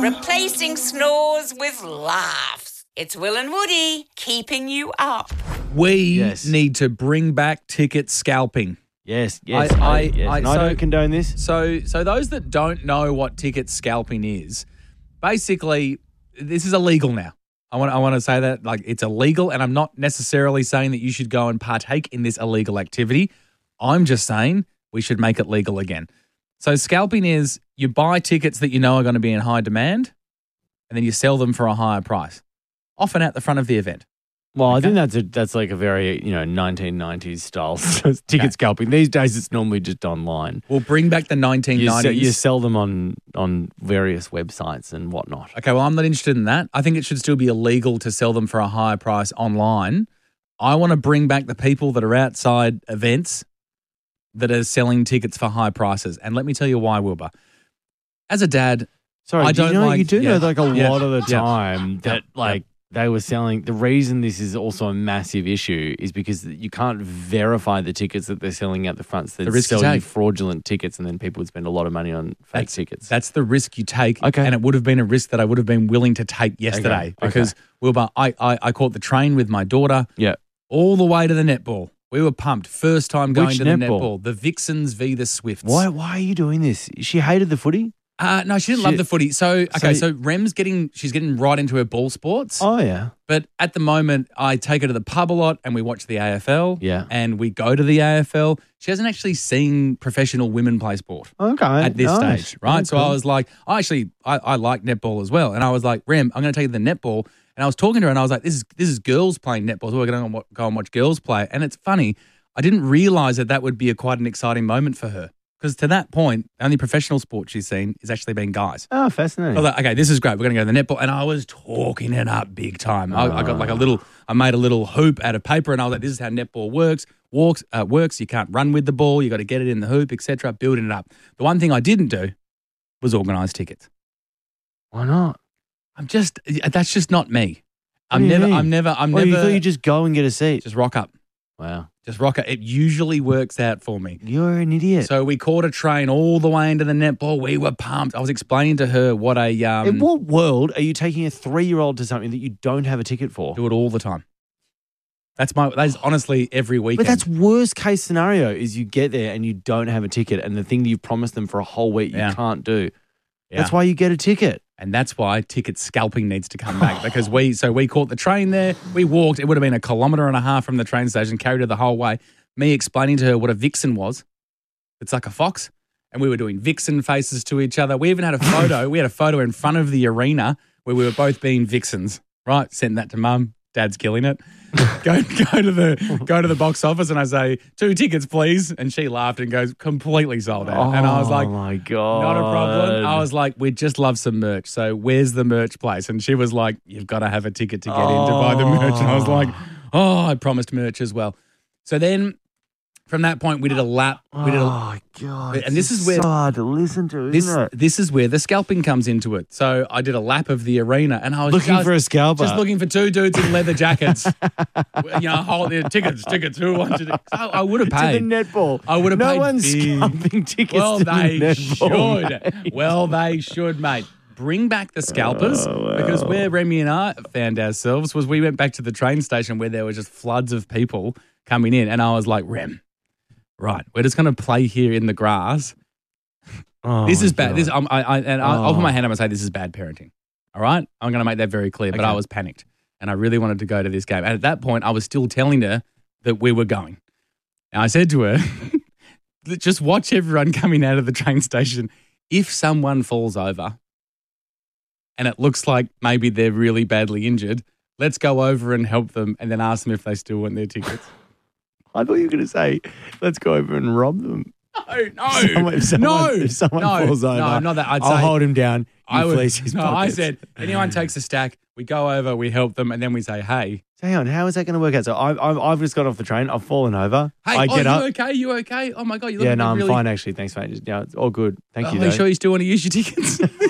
Replacing snores with laughs. It's Will and Woody keeping you up. We need to bring back ticket scalping. Yes. I don't condone this. So those that don't know what ticket scalping is, basically, this is illegal now. I want to say that, like, it's illegal, and I'm not necessarily saying that you should go and partake in this illegal activity. I'm just saying we should make it legal again. So scalping is you buy tickets that you know are going to be in high demand, and then you sell them for a higher price, often at the front of the event. Well, I think that's like a very 1990s style ticket scalping. These days, it's normally just online. We'll bring back the 1990s. You sell them on various websites and whatnot. Okay, well, I'm not interested in that. I think it should still be illegal to sell them for a higher price online. I want to bring back the people that are outside events that are selling tickets for high prices. And let me tell you why, Wilbur. As a dad, Sorry, I don't like... You do know like a Yeah. lot of the Yeah. time that like they were selling. The reason this is also a massive issue is because you can't verify the tickets that they're selling at the front. So The they risk you sell you take. fraudulent tickets, and then people would spend a lot of money on fake tickets. That's the risk you take. Okay. And it would have been a risk that I would have been willing to take yesterday. Okay. Because, Wilbur, I caught the train with my daughter Yeah. all the way to the netball. We were pumped. First time going Which to the netball? netball. The Vixens v. the Swifts. Why are you doing this? She hated the footy? No, she didn't love the footy. So Rem's she's getting right into her ball sports. Oh, yeah. But at the moment, I take her to the pub a lot and we watch the AFL. Yeah. And we go to the AFL. She hasn't actually seen professional women play sport Okay. at this nice. stage, right? Very So cool. I was like, I like netball as well. And I was like, Rem, I'm going to take you to the netball. And I was talking to her and I was like, this is girls playing netball. So we're going to go and watch girls play. And it's funny, I didn't realize that would be quite an exciting moment for her. Because to that point, the only professional sport she's seen is actually being guys. Oh, fascinating. I was like, okay, this is great. We're going to go to the netball. And I was talking it up big time. I got like I made a little hoop out of paper and I was like, this is how netball works. You can't run with the ball. You got to get it in the hoop, etc. Building it up. The one thing I didn't do was organise tickets. Why not? That's just not me. What do you mean? I'm never. You thought you just go and get a seat? Just rock up. Wow. Just rock up. It usually works out for me. You're an idiot. So we caught a train all the way into the netball. We were pumped. I was explaining to her what a In what world are you taking a 3-year-old to something that you don't have a ticket for? do it all the time. That's honestly every weekend. But that's worst case scenario is you get there and you don't have a ticket and the thing that you've promised them for a whole week you can't do. Yeah. That's why you get a ticket. And that's why ticket scalping needs to come back because we caught the train there. We walked. It would have been 1.5 kilometres from the train station, carried her the whole way. Me explaining to her what a vixen was. It's like a fox. And we were doing vixen faces to each other. We even had a photo. We had a photo in front of the arena where we were both being vixens. Right? Send that to Mum. Dad's killing it. Go to the box office and I say, 2 tickets, please. And she laughed and goes, completely sold out. And I was like, oh my God. not a problem. I was like, we'd just love some merch. So where's the merch place? And she was like, you've got to have a ticket to get in to buy the merch. And I was like, I promised merch as well. So then from that point, we did a lap. Oh, God. And this is where so hard to listen to, isn't it? this is where the scalping comes into it. So I did a lap of the arena and I was Looking for a scalper. just looking for 2 dudes in leather jackets. Hold the tickets. Who wants it? I would have paid. To the netball. I would have no paid. one's big. scalping tickets Well, to the they netball, should. mate. Well, they should, mate. Bring back the scalpers because where Remy and I found ourselves was we went back to the train station where there were just floods of people coming in, and I was like, Rem, right, we're just going to play here in the grass. This is bad. I'll put my hand up and say this is bad parenting. All right, I'm going to make that very clear. But I was panicked, and I really wanted to go to this game. And at that point, I was still telling her that we were going. And I said to her, just watch everyone coming out of the train station. If someone falls over and it looks like maybe they're really badly injured, let's go over and help them and then ask them if they still want their tickets. I thought you were going to say, let's go over and rob them. No. If someone falls over, No, not that. I'll hold him down. Fleece his pockets. I said, anyone takes a stack, we go over, we help them, and then we say, hey. So hang on, how is that going to work out? So I've just got off the train. I've fallen over. Hey, I get up. You okay? Oh, my God. I'm fine, actually. Thanks, mate. It's all good. Thank you, Are you though. sure you still want to use your tickets?